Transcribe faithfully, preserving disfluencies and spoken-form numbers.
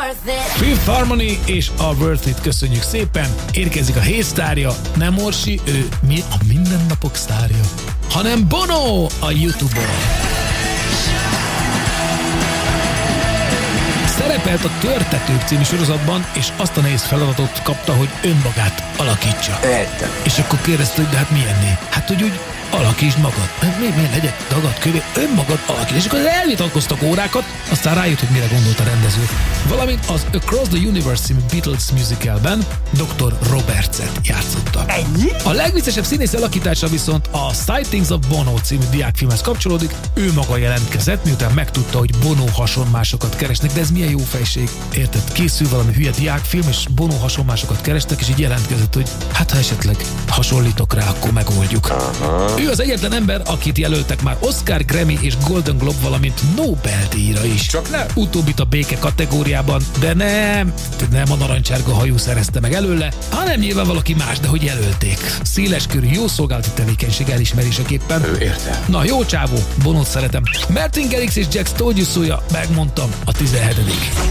Fifth Harmony és a Worth It, köszönjük szépen. Érkezik a hétsztárja, nem Orsi, ő mi a mindennapok sztárja, hanem Bono a YouTube-on. Szerepelt a Törtetők című sorozatban, és azt a nehéz feladatot kapta, hogy önmagát alakítsa. Értem. És akkor kérdezte, hogy de hát milyenné? Hát, hogy úgy alakítsd magad. Mi, mi legyek dagad kövé? Önmagad alakítsd. És akkor elvitatkoztak órákat, aztán rájött, hogy mire gondolt a rendező. Valamint az Across the Universe című Beatles musicalben doktor Robertset játszotta. Ennyi? A legviccesebb színész alakítása viszont a Sightings of Bono című diákfilmhez kapcsolódik. Ő maga jelentkezett, miután megtudta, hogy Bono hasonmásokat keresnek, de ez milyen jó fejség. Érted? Készül valami hülye diákfilm, és Bono hasonmásokat kerestek, és így jelentkezett, hogy hát ha esetleg hasonlítok rá, akkor megoldjuk. Aha. Ő az egyetlen ember, akit jelöltek már Oscar, Grammy és Golden Globe, valamint Nobel-díjra is. Csak nem. Utóbbit a béke kategóriában, de nem, nem a narancsárga hajú szerezte meg előle, hanem nyilván valaki más, de hogy jelölték. Széleskörű jó szolgálati tevékenység elismeréseképpen. Ő érte. Na, jó csávó, Bonót szeretem. Martin Garrix és Jack Stoll szója, megmondtam, a tizenhetedik